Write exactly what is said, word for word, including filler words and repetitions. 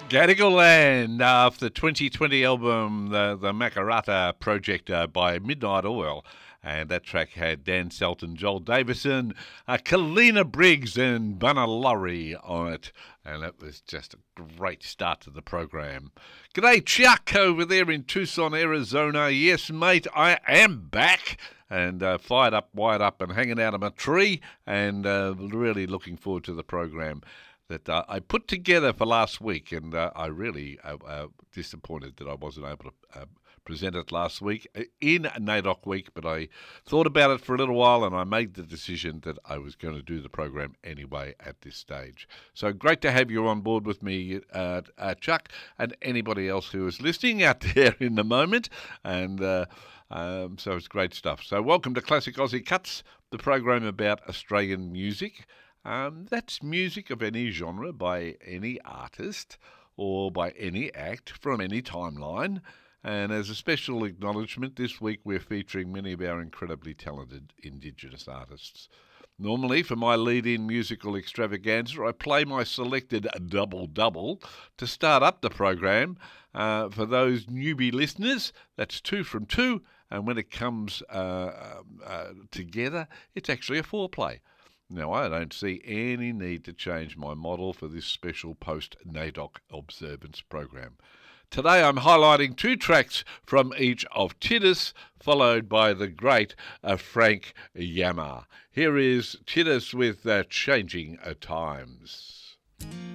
Gadigal Land, uh, off the twenty twenty album, the, the Makarata Project uh, by Midnight Oil. And that track had Dan Selton, Joel Davison, uh, Kalina Briggs and Bunna Laurie on it. And it was just a great start to the program. G'day, Chuck, over there in Tucson, Arizona. Yes, mate, I am back. And uh, fired up, wired up and hanging out of my tree. And uh, really looking forward to the program that uh, I put together for last week, and uh, I really uh, uh, disappointed that I wasn't able to uh, present it last week in NAIDOC week, but I thought about it for a little while and I made the decision that I was going to do the program anyway at this stage. So great to have you on board with me, uh, uh, Chuck, and anybody else who is listening out there in the moment, and uh, um, so it's great stuff. So welcome to Classic Aussie Cuts, the program about Australian music. Um, that's music of any genre by any artist or by any act from any timeline. And as a special acknowledgement, this week we're featuring many of our incredibly talented Indigenous artists. Normally, for my lead-in musical extravaganza, I play my selected double-double to start up the program. Uh, for those newbie listeners, that's two from two, and when it comes uh, uh, together, it's actually a four-play. Now, I don't see any need to change my model for this special post-NAIDOC observance program. Today I'm highlighting two tracks from each of Tidus, followed by the great uh, Frank Yamar. Here is Tidus with uh, Changing Times.